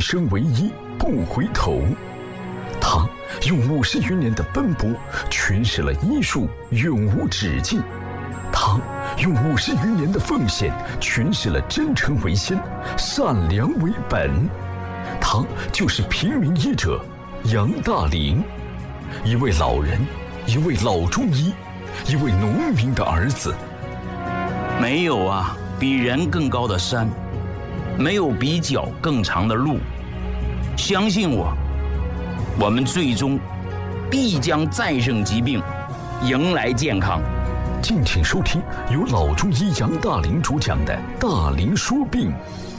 生唯一，不回头。他用50余年的奔波诠释了医术永无止境，他用50余年的奉献诠释了真诚为先，善良为本。他就是平民医者杨大林，一位老人，一位老中医，一位农民的儿子。 没有啊，比人更高的山，没有比脚更长的路。相信我，我们最终必将战胜疾病，迎来健康。 敬请收听由老中医杨大林主讲的《大林说病》。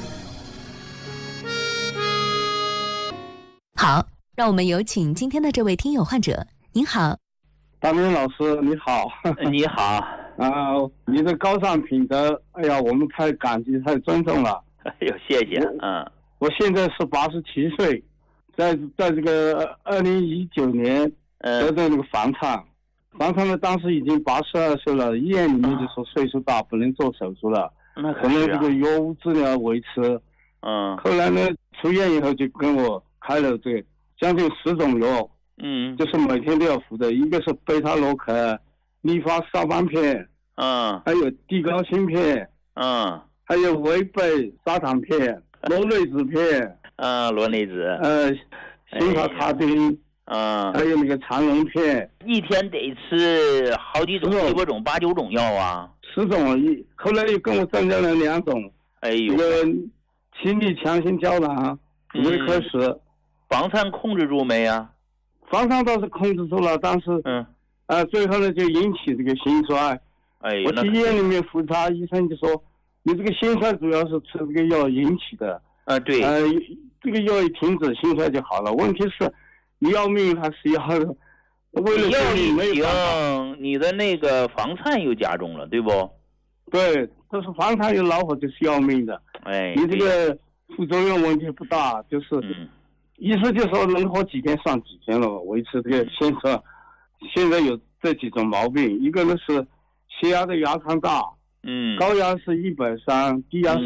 好，让我们有请今天的这位听友患者。您好， 大林老师你好。 你好。 你的高尚品德，哎呀，我们太感激太尊重了。 哎呦，谢谢。 我现在是87岁，在这个2019年得的那个房颤呢，当时已经82岁了，医院里面就说岁数大不能做手术了，可能这个药物治疗维持。后来呢，出院以后就跟我开了这个将近10种药，就是每天都要服的，一个是贝塔洛克、利发沙邦片，还有地高辛片，还有维贝砂糖片、罗内酯片， 罗内酯， 辛法他汀，还有那个长龙片， 一天得吃好几种、7、8种、8、9种药啊 ，10种，后来又跟我增加了2种，一个亲力强心胶囊、维克斯。 房颤控制住没啊？ 房颤倒是控制住了，但是最后呢就引起这个心衰。我去医院里面复查，医生就说你这个心衰主要是吃这个药引起的。 对。 这个药一停止，心衰就好了。问题是你要命还是要为了救你没有办法， 你的那个房颤又加重了，对不？ 对，这是房颤有老火就是要命的。你这个副作用问题不大，就是医生就说能活几天算几天了，维持这个现在有这几种毛病，一个呢是血压的压舱大，高压是130，低压是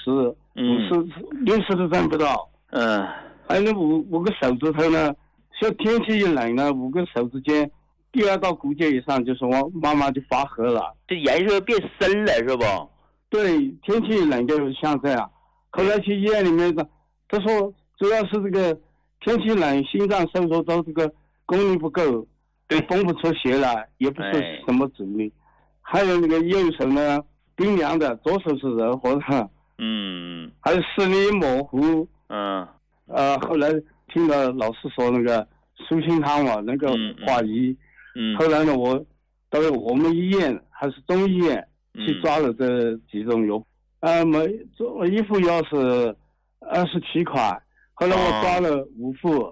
50，50、60都占不到。还有那五个手指头呢，像天气一冷呢，5个手指间第2道骨节以上就是我妈妈就发黑了， 这颜色变深了是不？ 对，天气一冷就像这样。后来去医院里面的，他说主要是这个天气冷，心脏收缩到这个功率不够，对，泵不出血来，也不是什么阻力。还有那个右手呢冰凉的，左手是热和的，还有视力模糊，后来听了老师说那个舒心汤嘛，那个化瘀，后来呢我到我们医院还是中医院去抓了这几种药，一副药是27块，后来我抓了5副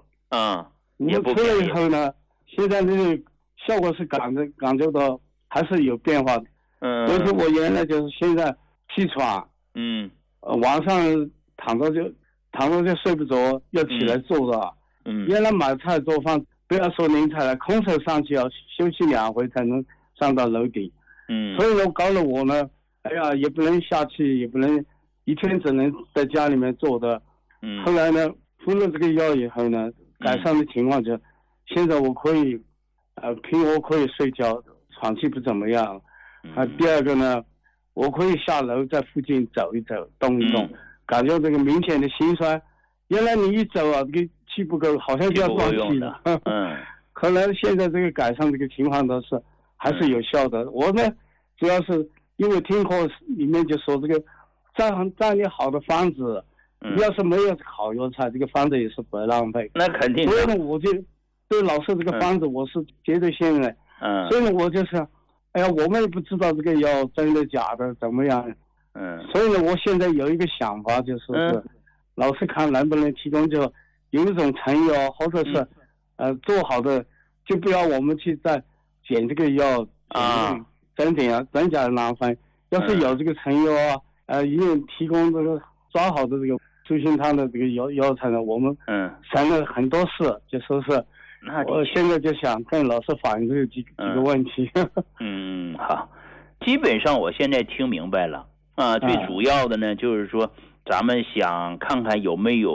，5副出了以后呢，现在这个效果是感觉到还是有变化的。所以说我原来就是现在气喘，晚上躺着就睡不着，要起来做的。原来买菜做饭不要说拎菜了，空手上去要休息2回才能上到楼顶。所以呢搞了我呢，哎呀也不能下去，也不能一天只能在家里面做的。后来呢服了这个药以后呢，改善的情况就现在我可以平卧可以睡觉，喘气不怎么样。第二个呢，我可以下楼在附近走一走，动一动，感觉这个明显的心衰。原来你一走啊，这个气不够，好像就要断气了。后来现在这个改善这个情况都是还是有效的。我呢，主要是因为听课里面就说这个战略好的方子，要是没有好药材，这个方子也是不浪费。 那肯定。 所以呢，我就对老师这个方子我是绝对信任。所以呢，我就是，哎呀，我们也不知道这个药真的假的怎么样。所以呢，我现在有一个想法，就是老师看能不能提供就有一种成药，或者是做好的，就不要我们去再捡这个药真假难分。要是有这个成药医院提供这个抓好的这个舒心汤的这个药材呢，我们省了很多事，就说是。我现在就想跟老师反映这几个问题。 好，基本上我现在听明白了最主要的呢就是说咱们想看看有没有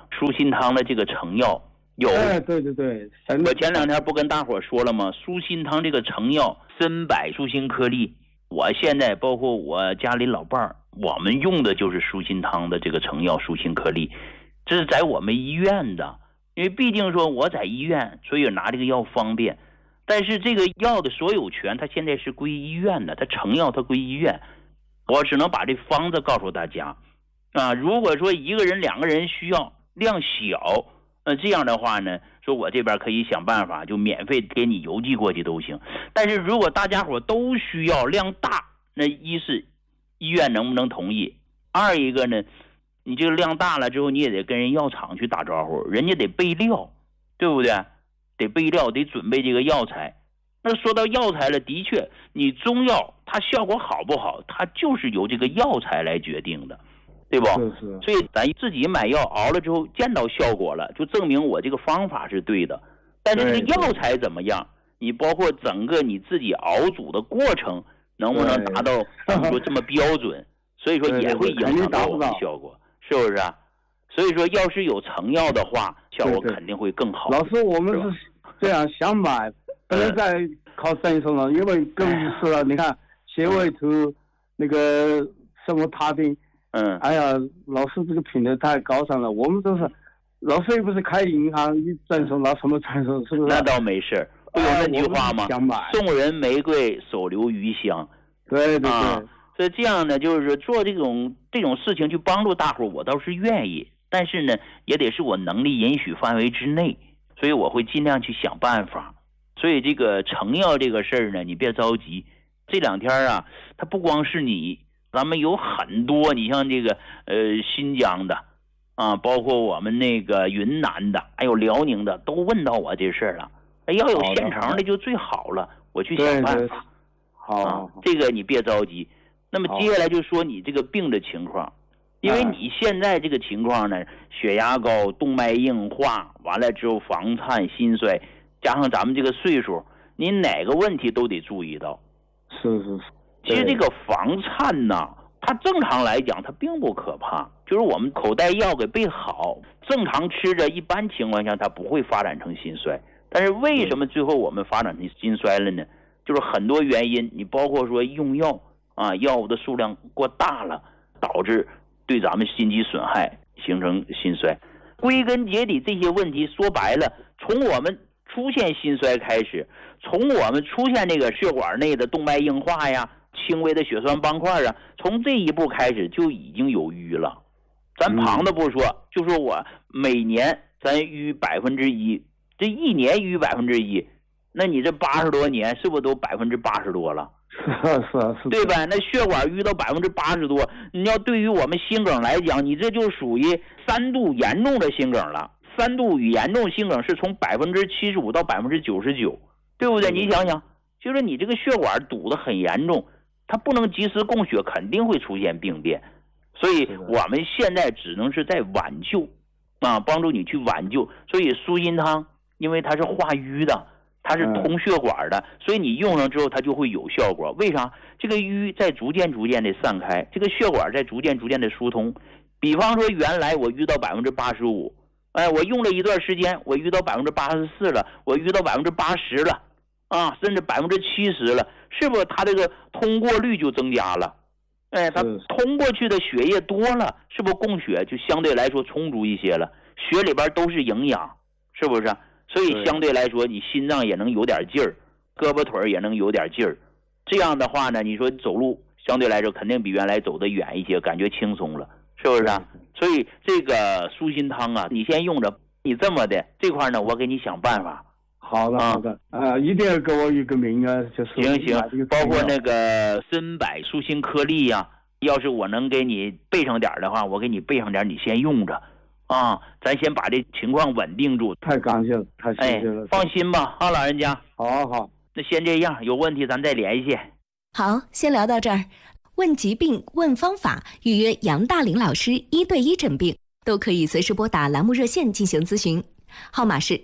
舒心汤的这个成药有。 对对对， 我前2天不跟大伙说了吗？舒心汤这个成药参柏舒心颗粒，我现在包括我家里老伴儿，我们用的就是舒心汤的这个成药舒心颗粒，这是在我们医院的。因为毕竟说我在医院，所以拿这个药方便。但是这个药的所有权，它现在是归医院的，它成药它归医院，我只能把这方子告诉大家啊。如果说1个人2个人需要量小，这样的话呢，说我这边可以想办法，就免费给你邮寄过去都行。但是如果大家伙都需要量大，那一是医院能不能同意，二一个呢，你这个量大了之后，你也得跟人药厂去打招呼，人家得备料，对不对？得备料，得准备这个药材。那说到药材了，的确，你中药它效果好不好，它就是由这个药材来决定的，对不？ 是。 所以咱自己买药熬了之后见到效果了，就证明我这个方法是对的。但是这个药材怎么样，你包括整个你自己熬煮的过程能不能达到你说这么标准，所以说也会影响到我们效果，是不是啊？所以说要是有成药的话，效果肯定会更好。 老师，我们是这样想买，不能再靠赠送了，因为更衣室了。你看协味图那个什么塔丁，哎呀，老师这个品质太高尚了。我们都是老师又不是开银行，一赠送拿什么赠送，是不是？ 那倒没事，不有那句话吗？送人玫瑰，手留余香。 对对对。 所以这样呢，就是做这种事情去帮助大伙，我倒是愿意。但是呢，也得是我能力允许范围之内，所以我会尽量去想办法。所以这个成药这个事儿呢，你别着急。这2天啊，它不光是你，咱们有很多，你像这个新疆的啊，包括我们那个云南的，还有辽宁的，都问到我这事儿了。要有现成的就最好了，我去想办法。 好， 这个你别着急。那么接下来就说你这个病的情况。因为你现在这个情况呢，血压高、动脉硬化，完了之后房颤、心衰，加上咱们这个岁数，你哪个问题都得注意到。 是。 其实这个房颤呢，它正常来讲它并不可怕，就是我们口袋药给备好，正常吃着，一般情况下它不会发展成心衰。但是为什么最后我们发展成心衰了呢？就是很多原因，你包括说用药啊，药物的数量过大了，导致对咱们心肌损害，形成心衰。归根结底，这些问题说白了，从我们出现心衰开始，从我们出现这个血管内的动脉硬化呀、轻微的血栓斑块啊，从这一步开始就已经有淤了。咱旁的不说，就说我每年咱淤1%，这一年淤1%，那你这80多年是不是都80%多了？ 是， 对吧？那血管淤到80%多，你要对于我们心梗来讲，你这就属于3度严重的心梗了。3度与严重心梗是从75%到99%，对不对？你想想，就是你这个血管堵得很严重，它不能及时供血，肯定会出现病变。所以我们现在只能是在挽救啊，帮助你去挽救。所以舒心汤，因为它是化瘀的，它是通血管的，所以你用上之后它就会有效果。为啥？这个瘀在逐渐的散开，这个血管在逐渐的疏通。比方说原来我淤到85%，我用了一段时间，我淤到84%了，我淤到80%了啊，甚至70%了，是不是它这个通过率就增加了？它通过去的血液多了，是不是供血就相对来说充足一些了？血里边都是营养，是不是？所以相对来说，你心脏也能有点劲儿，胳膊腿也能有点劲儿。这样的话呢，你说走路相对来说肯定比原来走得远一些，感觉轻松了，是不是啊？所以这个舒心汤啊，你先用着。你这么的这块呢，我给你想办法。 好的，好的，一定要给我一个名额，就是行，包括那个参柏舒心颗粒呀，要是我能给你备上点的话，我给你备上点，你先用着。咱先把这情况稳定住。 太感谢了，太谢谢了。 放心吧，老人家。 好， 那先这样，有问题咱再联系。 好，先聊到这儿。问疾病、问方法，预约杨大林老师1对1诊病，都可以随时拨打栏目热线进行咨询，号码是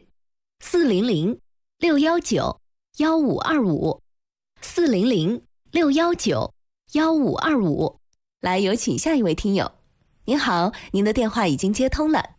400-619-1525，400-619-1525。来，有请下一位听友。您好，您的电话已经接通了，